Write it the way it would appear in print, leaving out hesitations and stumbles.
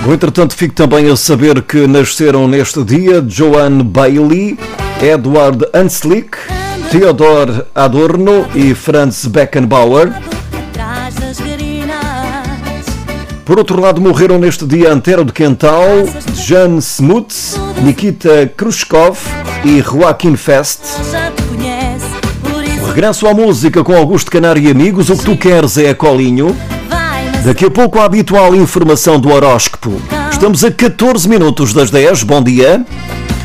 No entretanto, fico também a saber que nasceram neste dia Joan Bailey, Edward Hanslick, Theodor Adorno e Franz Beckenbauer. Por outro lado, morreram neste dia Antero de Quental, Jan Smuts, Nikita Khrushchev e Joaquim Fest. Regresso à música com Augusto Canário e amigos. O que tu queres é a Colinho. Daqui a pouco a habitual informação do horóscopo. Estamos a 14 minutos das 10. Bom dia.